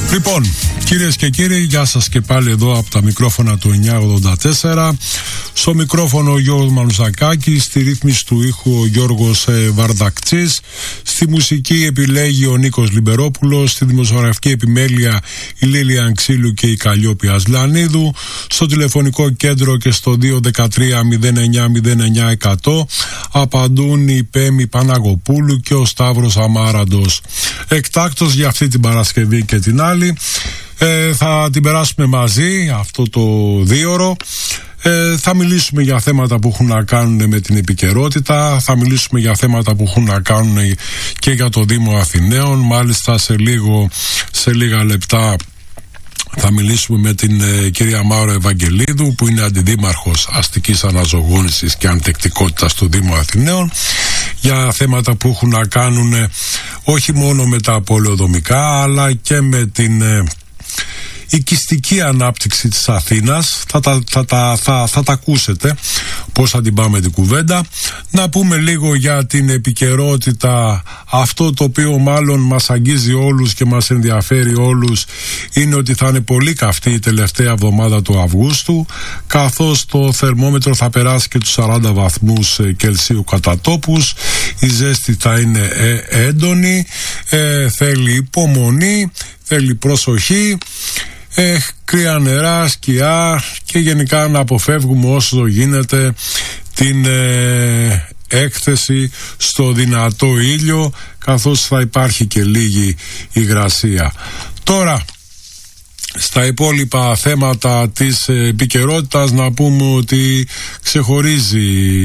Λοιπόν, κυρίες και κύριοι, γεια σας και πάλι εδώ από τα μικρόφωνα του 984. Στο μικρόφωνο ο Γιώργος Μανουσακάκης, στη ρύθμιση του ήχου ο Γιώργος Βαρδακτσής, στη μουσική επιλέγει ο Νίκος Λιμπερόπουλος, στη δημοσιογραφική επιμέλεια η Λίλια Ανξήλου και η Καλλιόπη Ασλανίδου, στο τηλεφωνικό κέντρο και στο 213-09-09-100 απαντούν η Πέμη Παναγοπούλου και ο Σταύρος Αμάραντος. Εκτάκτος για αυτή την Παρασκευή και την άλλη θα την περάσουμε μαζί αυτό το δίωρο. Θα μιλήσουμε για θέματα που έχουν να κάνουν με την επικαιρότητα, θα μιλήσουμε για θέματα που έχουν να κάνουν και για το Δήμο Αθηναίων. Μάλιστα σε λίγα λεπτά θα μιλήσουμε με την κυρία Μάρο Ευαγγελίδου, που είναι αντιδήμαρχος αστικής αναζωογόνησης και ανθεκτικότητας του Δήμου Αθηναίων, για θέματα που έχουν να κάνουν όχι μόνο με τα πολεοδομικά αλλά και με την οικιστική ανάπτυξη της Αθήνας. Θα τα ακούσετε πώς θα την πάμε την κουβέντα. Να πούμε λίγο για την επικαιρότητα. Αυτό το οποίο μάλλον μας αγγίζει όλους και μας ενδιαφέρει όλους είναι ότι θα είναι πολύ καυτή η τελευταία εβδομάδα του Αυγούστου, καθώς το θερμόμετρο θα περάσει και τους 40 βαθμούς Κελσίου κατά τόπους. Η ζέστη θα είναι έντονη, θέλει υπομονή, θέλει προσοχή, κρύα νερά, σκιά και γενικά να αποφεύγουμε όσο γίνεται την έκθεση στο δυνατό ήλιο, καθώς θα υπάρχει και λίγη υγρασία. Τώρα, στα υπόλοιπα θέματα της επικαιρότητας να πούμε ότι ξεχωρίζει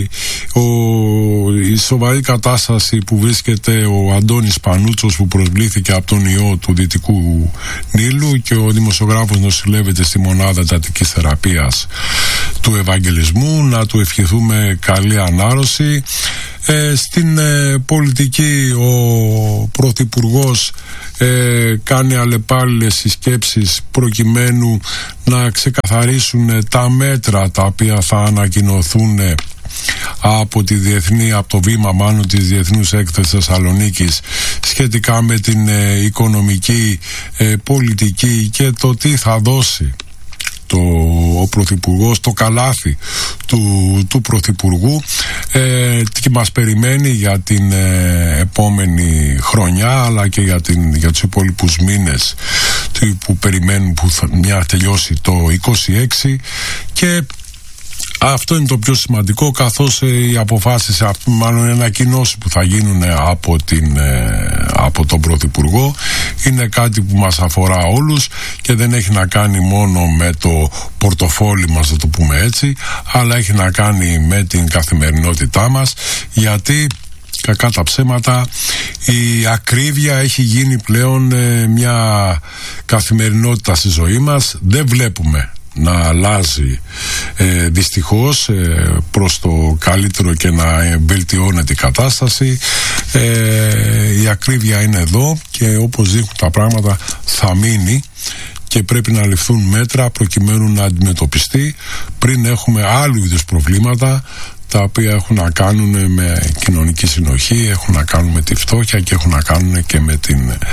η σοβαρή κατάσταση που βρίσκεται ο Αντώνης Πανούτσος, που προσβλήθηκε από τον ιό του Δυτικού Νείλου, και ο δημοσιογράφος νοσηλεύεται στη μονάδα εντατικής θεραπείας του Ευαγγελισμού. Να του ευχηθούμε καλή ανάρρωση. Στην πολιτική ο Πρωθυπουργός κάνει αλλεπάλληλες συσκέψεις προκειμένου να ξεκαθαρίσουν τα μέτρα τα οποία θα ανακοινωθούν από το βήμα μάλλον της Διεθνούς Έκθεσης Θεσσαλονίκης σχετικά με την οικονομική πολιτική και το τι θα δώσει ο Πρωθυπουργός, το καλάθι του Πρωθυπουργού, και μας περιμένει για την επόμενη χρονιά, αλλά και για τους υπόλοιπους μήνες που περιμένουν, που θα τελειώσει το 26. Και αυτό είναι το πιο σημαντικό, καθώς οι αποφάσεις, μάλλον οι ανακοινώσεις που θα γίνουν από τον Πρωθυπουργό, είναι κάτι που μας αφορά όλους και δεν έχει να κάνει μόνο με το πορτοφόλι μας, να το πούμε έτσι, αλλά έχει να κάνει με την καθημερινότητά μας, γιατί κακά τα ψέματα η ακρίβεια έχει γίνει πλέον μια καθημερινότητα στη ζωή μας. Δεν βλέπουμε να αλλάζει δυστυχώς προς το καλύτερο και να βελτιώνεται η κατάσταση. Η ακρίβεια είναι εδώ και όπως δείχνουν τα πράγματα θα μείνει, και πρέπει να ληφθούν μέτρα προκειμένου να αντιμετωπιστεί πριν έχουμε άλλου είδους προβλήματα, τα οποία έχουν να κάνουν με κοινωνική συνοχή, έχουν να κάνουν με τη φτώχεια και έχουν να κάνουν και με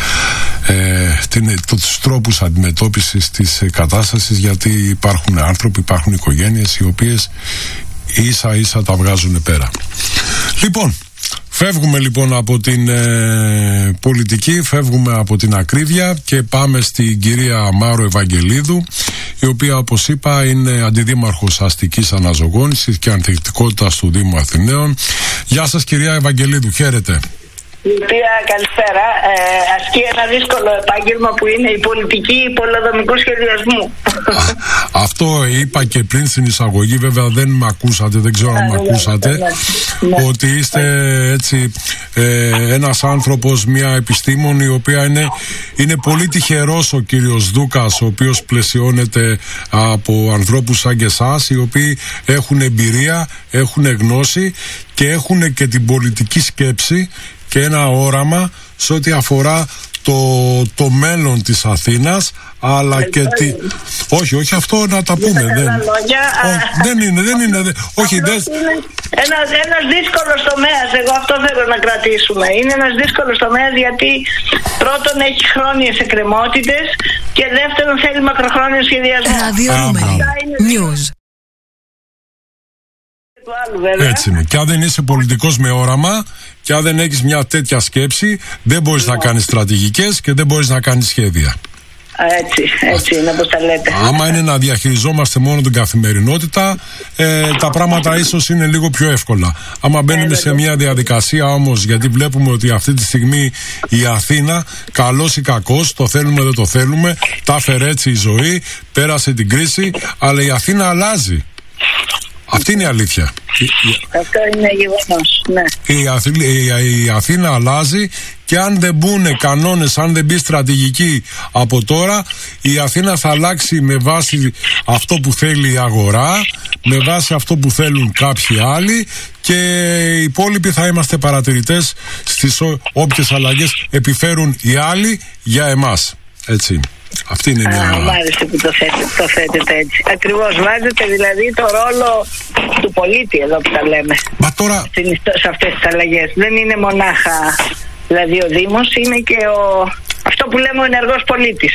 τους τρόπους αντιμετώπισης της κατάστασης, γιατί υπάρχουν άνθρωποι, υπάρχουν οικογένειες οι οποίες ίσα ίσα τα βγάζουν πέρα. Λοιπόν, φεύγουμε λοιπόν από την πολιτική, φεύγουμε από την ακρίβεια και πάμε στην κυρία Μάρο Ευαγγελίδου, η οποία, όπως είπα, είναι αντιδήμαρχος αστικής αναζωογόνησης και ανθεκτικότητας του Δήμου Αθηναίων. Γεια σας κυρία Ευαγγελίδου, χαίρετε. Καλησπέρα. Ασκεί ένα δύσκολο επάγγελμα που είναι η πολιτική πολεοδομικού σχεδιασμού. Αυτό είπα και πριν στην εισαγωγή, βέβαια δεν με ακούσατε, δεν ξέρω αν με ακούσατε, ότι είστε έτσι ένας άνθρωπος, μια επιστήμονη, η οποία είναι πολύ τυχερός ο κύριος Δούκας, ο οποίος πλαισιώνεται από ανθρώπους σαν και εσάς, οι οποίοι έχουν εμπειρία, έχουν γνώση και έχουν και την πολιτική σκέψη και ένα όραμα σε ό,τι αφορά το μέλλον της Αθήνας, αλλά και όχι αυτό να τα πούμε. Δεν είναι. Όχι, ένας δύσκολος τομέας, εγώ αυτό θέλω να κρατήσουμε. Είναι ένας δύσκολος τομέας γιατί πρώτον έχει χρόνιες εκκρεμότητες και δεύτερον θέλει μακροχρόνιο σχεδιασμό. News. Έτσι είναι. Και αν δεν είσαι πολιτικός με όραμα και αν δεν έχεις μια τέτοια σκέψη, δεν μπορείς να κάνεις στρατηγικές και δεν μπορείς να κάνεις σχέδια. Έτσι είναι όπως τα λέτε. Άμα είναι να διαχειριζόμαστε μόνο την καθημερινότητα, τα πράγματα ίσως είναι λίγο πιο εύκολα. Άμα μπαίνουμε σε μια διαδικασία όμως, γιατί βλέπουμε ότι αυτή τη στιγμή η Αθήνα, καλός ή κακός, το θέλουμε δεν το θέλουμε, τα έφερε έτσι η ζωή, πέρασε την κρίση, αλλά η Αθήνα αλλάζει. Αυτή είναι η αλήθεια. Αυτό είναι γεγονός, ναι. Η Αθήνα αλλάζει και αν δεν μπουν κανόνες, αν δεν μπει στρατηγική από τώρα, η Αθήνα θα αλλάξει με βάση αυτό που θέλει η αγορά, με βάση αυτό που θέλουν κάποιοι άλλοι και οι υπόλοιποι θα είμαστε παρατηρητές στις όποιες αλλαγές επιφέρουν οι άλλοι για εμάς. Έτσι. Αυτή είναι μια... Μ' άρεσε που το θέτετε έτσι. Ακριβώς, βάζετε δηλαδή το ρόλο του πολίτη εδώ που τα λέμε. Μα τώρα... σε αυτές τις αλλαγές. Δεν είναι μονάχα δηλαδή ο Δήμος, είναι και αυτό που λέμε ο ενεργός πολίτης.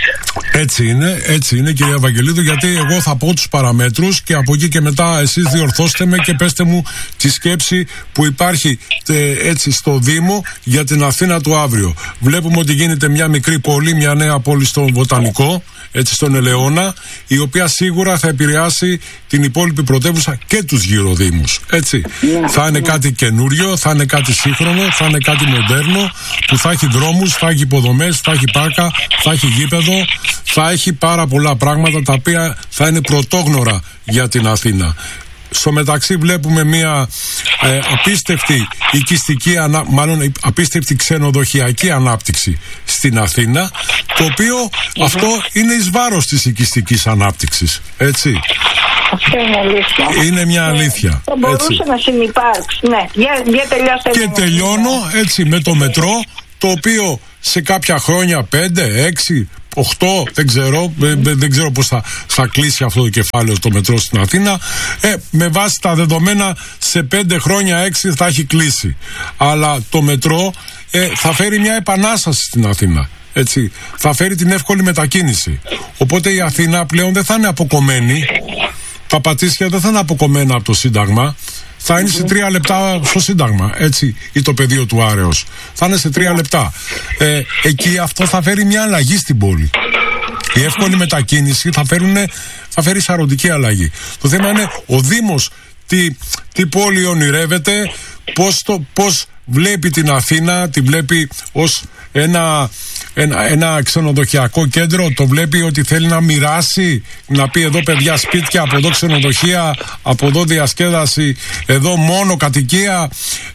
Έτσι είναι κυρία Βαγγελίδου, γιατί εγώ θα πω τους παραμέτρους και από εκεί και μετά εσείς διορθώστε με και πέστε μου τη σκέψη που υπάρχει έτσι στο Δήμο για την Αθήνα του αύριο. Βλέπουμε ότι γίνεται μια μικρή πόλη, μια νέα πόλη στον Βοτανικό, έτσι στον Ελαιώνα, η οποία σίγουρα θα επηρεάσει την υπόλοιπη πρωτεύουσα και τους γύρω δήμους. Έτσι. Θα είναι κάτι καινούριο, θα είναι κάτι σύγχρονο, θα είναι κάτι μοντέρνο, που θα έχει δρόμους, θα έχει υποδομές, θα έχει πάρκα, θα έχει γήπεδο, θα έχει πάρα πολλά πράγματα τα οποία θα είναι πρωτόγνωρα για την Αθήνα. Στο μεταξύ βλέπουμε μια απίστευτη οικιστική, απίστευτη ξενοδοχειακή ανάπτυξη στην Αθήνα, το οποίο αυτό είναι εις βάρος της οικιστικής ανάπτυξης, έτσι. Αυτό είναι αλήθεια. Είναι μια αλήθεια. Θα μπορούσε να συνυπάρξει. Ναι, για τελειώστε. Και τελειώνω έτσι με το μετρό, το οποίο σε κάποια χρόνια 5, 6, 8, δεν ξέρω πώς θα κλείσει αυτό το κεφάλαιο το μετρό στην Αθήνα. Με βάση τα δεδομένα σε 5 χρόνια, 6 θα έχει κλείσει. Αλλά το μετρό θα φέρει μια επανάσταση στην Αθήνα. Έτσι, θα φέρει την εύκολη μετακίνηση. Οπότε η Αθήνα πλέον δεν θα είναι αποκομμένη. Τα Πατήσια δεν θα είναι αποκομμένα από το Σύνταγμα. Θα είναι σε 3 λεπτά στο Σύνταγμα, έτσι, ή το πεδίο του Άρεως. Θα είναι σε 3 λεπτά. Εκεί αυτό θα φέρει μια αλλαγή στην πόλη. Η εύκολη μετακίνηση θα φέρει σαρωτική αλλαγή. Το θέμα είναι ο Δήμος τι πόλη ονειρεύεται, πώς βλέπει την Αθήνα, τη βλέπει ως ένα ξενοδοχειακό κέντρο, το βλέπει ότι θέλει να μοιράσει, να πει εδώ παιδιά σπίτια, από εδώ ξενοδοχεία, από εδώ διασκέδαση, εδώ μόνο κατοικία.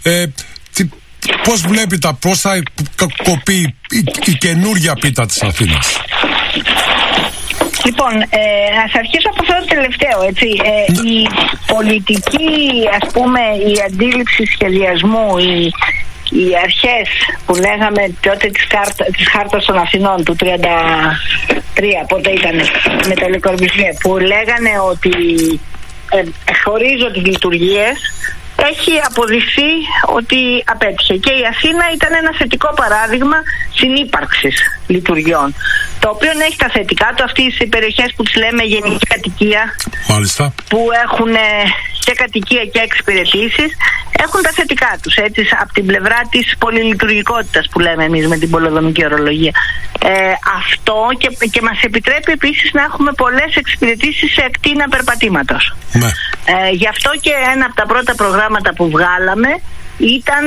Πώς βλέπει πώς θα κοπεί η καινούργια πίτα της Αθήνας? Λοιπόν, ας αρχίσω από αυτό το τελευταίο, έτσι. Η πολιτική, ας πούμε, η αντίληψη σχεδιασμού, οι αρχές που λέγαμε τότε της χάρτας των Αθηνών του 33, πότε ήταν, με το Le Corbusier, που λέγανε ότι χωρίζω τις λειτουργίες, έχει αποδειχθεί ότι απέτυχε. Και η Αθήνα ήταν ένα θετικό παράδειγμα συνύπαρξης λειτουργιών. Το οποίο έχει τα θετικά του, αυτές οι περιοχές που τις λέμε γενική κατοικία, μάλιστα, που έχουν και κατοικία και εξυπηρετήσεις, έχουν τα θετικά τους, έτσι, από την πλευρά της πολυλειτουργικότητας που λέμε εμείς με την πολεοδομική ορολογία. Αυτό και μας επιτρέπει επίσης να έχουμε πολλές εξυπηρετήσεις σε ακτίνα περπατήματος. Ναι. Γι' αυτό και ένα από τα πρώτα προγράμματα που βγάλαμε ήταν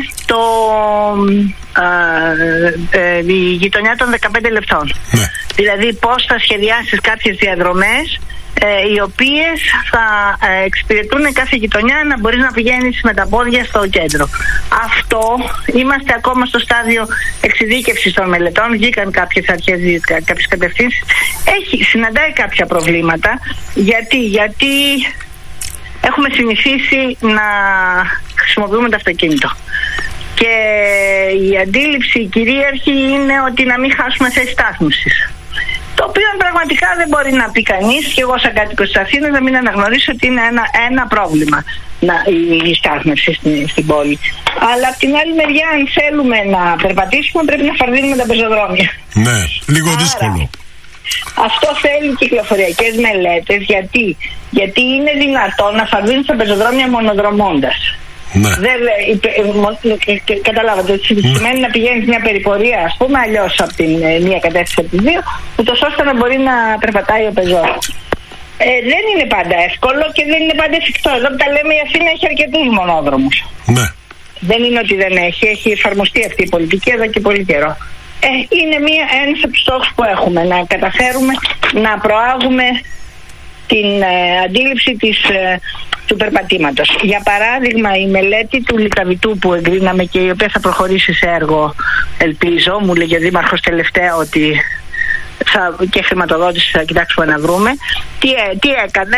η γειτονιά των 15 λεπτών. Ναι. Δηλαδή πώς θα σχεδιάσεις κάποιες διαδρομές οι οποίες θα εξυπηρετούν κάθε γειτονιά, να μπορείς να πηγαίνεις με τα πόδια στο κέντρο. Αυτό είμαστε ακόμα στο στάδιο εξειδίκευσης των μελετών. Βγήκαν κάποιες αρχές, κάποιες κατευθύνσεις. Συναντάει κάποια προβλήματα. Γιατί έχουμε συνηθίσει να χρησιμοποιούμε το αυτοκίνητο. και η αντίληψη κυρίαρχη είναι ότι να μην χάσουμε θέσεις στάθμευσης. Το οποίο πραγματικά δεν μπορεί να πει κανείς, και εγώ σαν κάτοικος της Αθήνας να μην αναγνωρίσω ότι είναι ένα πρόβλημα η στάθμευση στην πόλη. Αλλά από την άλλη μεριά, αν θέλουμε να περπατήσουμε, πρέπει να φαρδίνουμε τα πεζοδρόμια. Ναι, λίγο δύσκολο. Αυτό θέλει κυκλοφοριακές μελέτες. Γιατί είναι δυνατόν να φαρδίνουν τα πεζοδρόμια μονοδρομώντας. Ναι. Καταλάβατε ότι σημαίνει να πηγαίνεις μια περιπορία, ας πούμε, αλλιώς από την μία κατεύθυνση από τις δύο, ούτως ώστε να μπορεί να περπατάει ο πεζός. Δεν είναι πάντα εύκολο και δεν είναι πάντα εφικτό. Εδώ που τα λέμε, η Αθήνα έχει αρκετούς μονόδρομους. Ναι. Δεν είναι ότι δεν έχει εφαρμοστεί αυτή η πολιτική εδώ και πολύ καιρό. Είναι ένας από τους στόχους που έχουμε, να καταφέρουμε να προάγουμε την αντίληψη του περπατήματος. Για παράδειγμα, η μελέτη του Λυκαβητού που εγκρίναμε και η οποία θα προχωρήσει σε έργο, ελπίζω, μου λέγει ο Δήμαρχος τελευταία ότι και χρηματοδότηση θα κοιτάξουμε να βρούμε. Τι έκανε?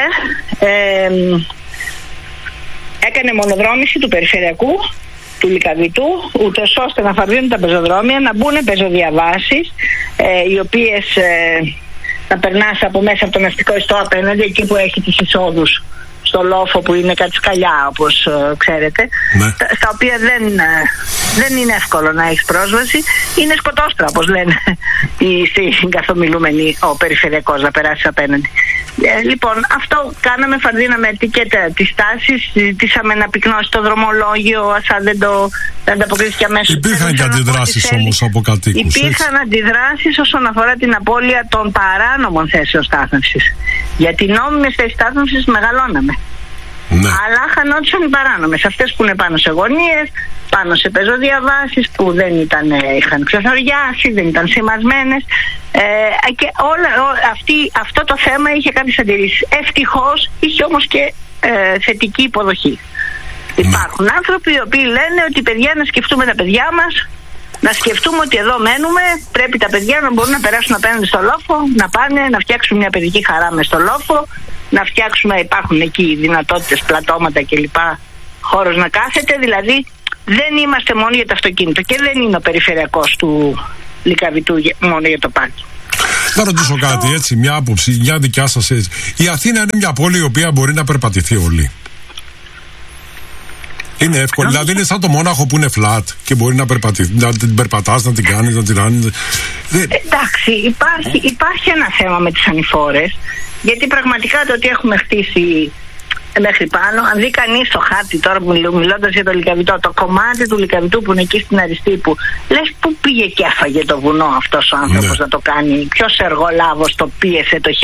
Έκανε μονοδρόμηση του περιφερειακού, του Λυκαβητού, ούτως ώστε να φαρδίνουν τα πεζοδρόμια, να μπουν πεζοδιαβάσεις, οι οποίες να περνάς από μέσα από το ναυτικό ιστό απέναντι, εκεί που έχει τις εισόδους στο λόφο που είναι κάτι σκαλιά, όπως ξέρετε, ναι. Στα οποία δεν είναι εύκολο να έχεις πρόσβαση. Είναι σκοτόστρα, όπως λένε οι καθομιλούμενοι, ο περιφερειακός, να περάσεις απέναντι. Λοιπόν, αυτό κάναμε, φαρδίναμε και τις τάσεις, ζητήσαμε να πυκνώσει το δρομολόγιο, αν δεν ανταποκρίθηκε αμέσως. Υπήρχαν και αντιδράσεις όμως από κατοίκους. Υπήρχαν αντιδράσεις όσον αφορά την απώλεια των παράνομων θέσεων στάθμευσης. Γιατί νόμιμες θέσεις στάθμευσης μεγαλώναμε. Ναι. Αλλά χανόντουσαν οι παράνομες, αυτές που είναι πάνω σε γωνίες, πάνω σε πεζοδιαβάσεις που δεν είχαν ξεθοριάσει, δεν ήταν σημασμένες, και αυτό το θέμα είχε κάποιες αντιρρήσεις. Ευτυχώς είχε όμως και θετική υποδοχή. Ναι. Υπάρχουν άνθρωποι οι οποίοι λένε ότι παιδιά, να σκεφτούμε τα παιδιά μας, να σκεφτούμε ότι εδώ μένουμε, πρέπει τα παιδιά να μπορούν να περάσουν απέναντι στο λόφο, να πάνε να φτιάξουν μια παιδική χαρά μες στο λόφο, να φτιάξουμε, υπάρχουν εκεί δυνατότητες, πλατώματα κλπ, χώρος να κάθεται. Δηλαδή δεν είμαστε μόνο για το αυτοκίνητο και δεν είναι ο περιφερειακός του Λυκαβητού μόνο για το πάρκι. Να ρωτήσω κάτι, έτσι, μια άποψη, μια δικιά σας έτσι. Η Αθήνα είναι μια πόλη η οποία μπορεί να περπατηθεί όλη. Είναι εύκολο, δηλαδή είναι σαν το Μόναχο που είναι flat και μπορεί να περπατήσει, να την περπατάς, να την κάνεις, να την κάνεις. Εντάξει, υπάρχει ένα θέμα με τις ανηφόρες, γιατί πραγματικά το ότι έχουμε χτίσει μέχρι πάνω, αν δει κανείς το χάρτη τώρα που μιλώντας για το Λυκαβητό, το κομμάτι του Λυκαβητού που είναι εκεί στην Αριστή, που λες πού πήγε και έφαγε το βουνό αυτός ο άνθρωπος, ναι, να το κάνει, ποιος εργολάβος το πίεσε το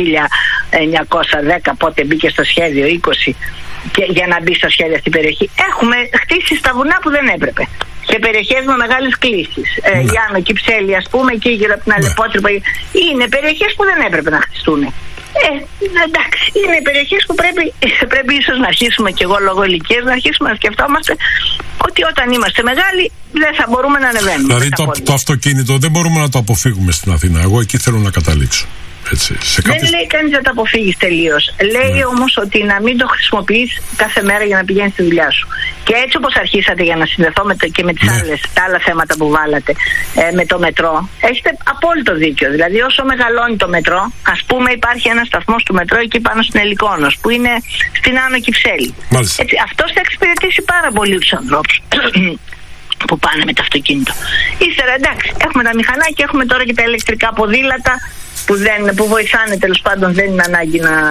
1910, πότε μπήκε στο σχέδιο 20, και για να μπει στο σχέδιο αυτή την περιοχή. Έχουμε χτίσει στα βουνά που δεν έπρεπε, σε περιοχές με μεγάλες κλίσεις, Γιάννο, Κυψέλη, ας πούμε, και γύρω από την Αλεπότρυπα. Είναι περιοχές που δεν έπρεπε να χτιστούν. Εντάξει, είναι περιοχές που πρέπει ίσως να αρχίσουμε, και εγώ λόγω ηλικίας, να αρχίσουμε να σκεφτόμαστε ότι όταν είμαστε μεγάλοι δεν θα μπορούμε να ανεβαίνουμε. Δηλαδή το αυτοκίνητο δεν μπορούμε να το αποφύγουμε στην Αθήνα. Εγώ εκεί θέλω να καταλήξω. Έτσι, δεν λέει κανείς να το αποφύγεις τελείως. Λέει όμως ότι να μην το χρησιμοποιείς κάθε μέρα για να πηγαίνεις στη δουλειά σου. Και έτσι όπως αρχίσατε, για να συνδεθώ και με τα άλλα θέματα που βάλατε, με το μετρό, έχετε απόλυτο δίκιο. Δηλαδή όσο μεγαλώνει το μετρό, ας πούμε υπάρχει ένας σταθμός του μετρό εκεί πάνω στην Ελικόνος, που είναι στην Άνω Κυψέλη. Αυτός θα εξυπηρετήσει πάρα πολύ τους ανθρώπους που πάνε με το αυτοκίνητο. Ύστερα, εντάξει, έχουμε τα μηχανάκια, έχουμε τώρα και τα ηλεκτρικά ποδήλατα που βοηθάνε, τέλος πάντων, δεν είναι ανάγκη να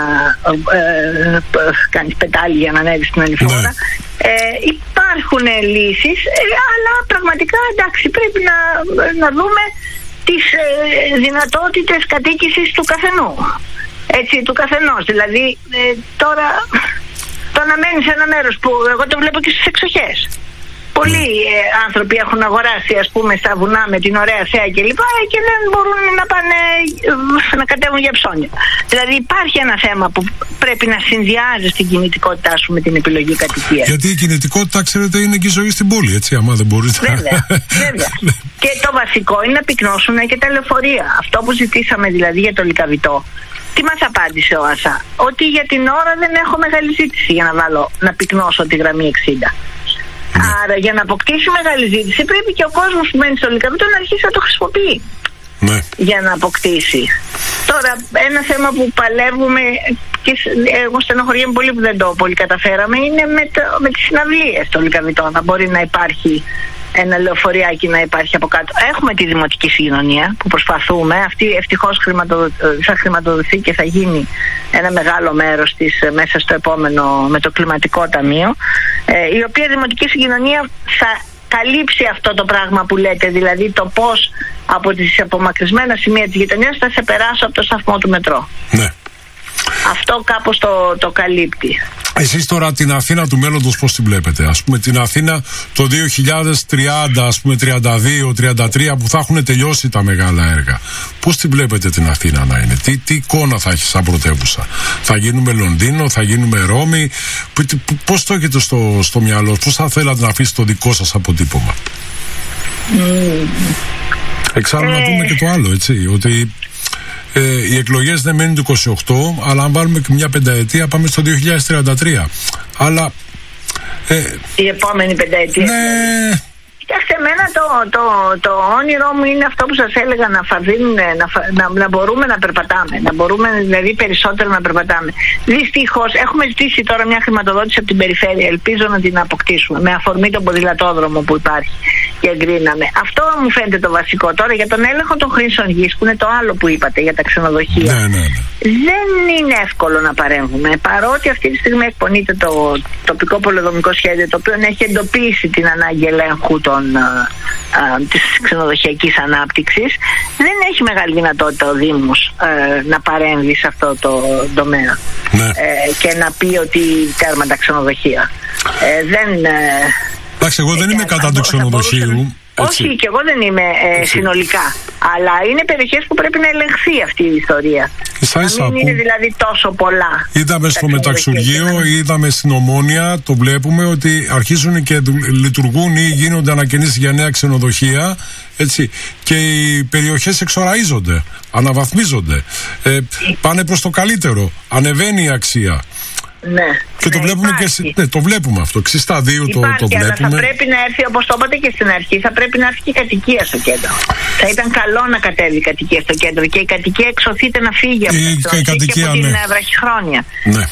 κάνεις πετάλι για να ανέβεις στην ανηφόρα. Υπάρχουν λύσεις, αλλά πραγματικά, εντάξει, πρέπει να δούμε τις δυνατότητες κατοίκησης του καθενού. Έτσι, του καθενός. Δηλαδή, τώρα το να μένεις σε ένα μέρος που εγώ το βλέπω και στις εξοχές. Πολλοί άνθρωποι έχουν αγοράσει, ας πούμε, στα βουνά με την ωραία θέα κλπ. Και δεν μπορούν να πάνε να κατέβουν για ψώνια. Δηλαδή υπάρχει ένα θέμα που πρέπει να συνδυάζεις την κινητικότητά σου με την επιλογή κατοικίας. Γιατί η κινητικότητα, ξέρετε, είναι και η ζωή στην πόλη, έτσι, άμα δεν μπορείτε. Βέβαια. Και το βασικό είναι να πυκνώσουν και τα λεωφορεία. Αυτό που ζητήσαμε δηλαδή για το Λυκαβητό. Τι μας απάντησε ο ΑΣΑ? Ότι για την ώρα δεν έχω μεγάλη ζήτηση για να πυκνώσω τη γραμμή 60. Άρα για να αποκτήσει μεγάλη ζήτηση πρέπει και ο κόσμος που μένει στο Λυκαβητό να αρχίσει να το χρησιμοποιεί. Ναι. Για να αποκτήσει. Τώρα ένα θέμα που παλεύουμε και εγώ στενοχωριέμαι πολύ που δεν το πολύ καταφέραμε είναι με τις συναυλίες στο Λυκαβητό, να μπορεί να υπάρχει ένα λεωφοριάκι να υπάρχει από κάτω. Έχουμε τη δημοτική συγκοινωνία που προσπαθούμε. Αυτή ευτυχώς θα χρηματοδοτηθεί και θα γίνει ένα μεγάλο μέρος της μέσα στο επόμενο με το κλιματικό ταμείο, η οποία δημοτική συγκοινωνία θα καλύψει αυτό το πράγμα που λέτε, δηλαδή το πώς από τις απομακρυσμένα σημεία της γειτονιάς θα σε περάσω από το σταθμό του μετρό. Ναι. Αυτό κάπως το καλύπτει. Εσείς τώρα την Αθήνα του μέλλοντος πώς την βλέπετε? Ας πούμε την Αθήνα το 2030, ας πούμε 32-33 που θα έχουν τελειώσει τα μεγάλα έργα. Πώς την βλέπετε την Αθήνα να είναι? Τι εικόνα θα έχει σαν πρωτεύουσα? Θα γίνουμε Λονδίνο, θα γίνουμε Ρώμη? Πώς το έχετε στο μυαλό? Πώς θα θέλατε να αφήσετε το δικό σας αποτύπωμα? Εξάλλου να πούμε και το άλλο, έτσι, ότι οι εκλογές δεν μένουν το 28, αλλά αν βάλουμε και μια πενταετία πάμε στο 2033. Αλλά η επόμενη πενταετία. Ναι. Κοιτάξτε, εμένα το όνειρό μου είναι αυτό που σας έλεγα, να μπορούμε να περπατάμε, να μπορούμε δηλαδή περισσότερο να περπατάμε. Δυστυχώς έχουμε ζητήσει τώρα μια χρηματοδότηση από την περιφέρεια, ελπίζω να την αποκτήσουμε με αφορμή τον ποδηλατόδρομο που υπάρχει και εγκρίναμε. Αυτό μου φαίνεται το βασικό. Τώρα για τον έλεγχο των χρήσεων γης, που είναι το άλλο που είπατε για τα ξενοδοχεία, ναι. Δεν είναι εύκολο να παρέμβουμε, παρότι αυτή τη στιγμή εκπονείται το τοπικό πολεοδομικό σχέδιο, το οποίο έχει εντοπίσει την ανάγκη ελέγχου της ξενοδοχειακής ανάπτυξης. Δεν έχει μεγάλη δυνατότητα ο Δήμος να παρέμβει σε αυτό το τομέα, ναι. Και να πει ότι τέρμα τα ξενοδοχεία. Εντάξει, εγώ δεν είμαι κατά του ξενοδοχείου. Όχι, και εγώ δεν είμαι συνολικά. Αλλά είναι περιοχές που πρέπει να ελεγχθεί αυτή η ιστορία. Να μην είναι δηλαδή τόσο πολλά. Είδαμε στο Μεταξουργείο, είδαμε στην Ομόνια, το βλέπουμε ότι αρχίζουν και λειτουργούν ή γίνονται ανακαινήσεις για νέα ξενοδοχεία. Έτσι, και οι περιοχές εξοραίζονται, αναβαθμίζονται, πάνε προς το καλύτερο, ανεβαίνει η αξία. Ναι, και το βλέπουμε το βλέπουμε αυτό. Ξυσταδίου το βλέπουμε. Αλλά θα πρέπει να έρθει, όπως το είπατε και στην αρχή, θα πρέπει να έρθει και η κατοικία στο κέντρο. Θα ήταν καλό να κατέβει η κατοικία στο κέντρο και η κατοικία εξωθείται να φύγει από την βραχυχρόνια. Ναι.